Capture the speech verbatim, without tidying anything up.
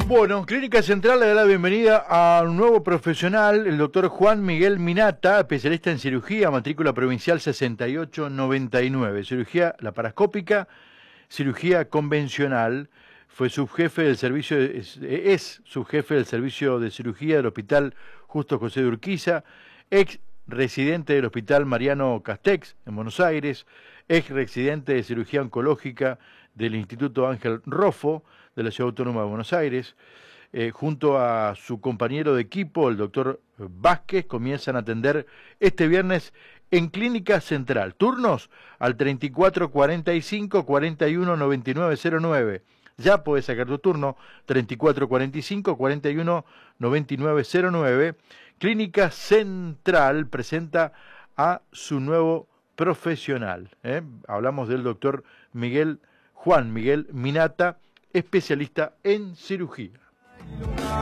Bueno, Clínica Central le da la bienvenida a un nuevo profesional, el doctor Juan Miguel Minata, especialista en cirugía, matrícula provincial sesenta y ocho noventa y nueve, cirugía laparoscópica, cirugía convencional. Fue subjefe del servicio, es, es subjefe del servicio de cirugía del Hospital Justo José de Urquiza, ex residente del Hospital Mariano Castex en Buenos Aires, ex residente de cirugía oncológica del Instituto Ángel Roffo de la Ciudad Autónoma de Buenos Aires. Eh, junto a su compañero de equipo, el doctor Vázquez, comienzan a atender este viernes en Clínica Central. Turnos al treinta y cuatro cuarenta y cinco cuarenta y uno noventa y nueve cero nueve. Ya podés sacar tu turno, treinta y cuatro cuarenta y cinco cuarenta y uno noventa y nueve cero nueve. Clínica Central presenta a su nuevo profesional. ¿eh? Hablamos del doctor Miguel, Juan Miguel Minata, especialista en cirugía.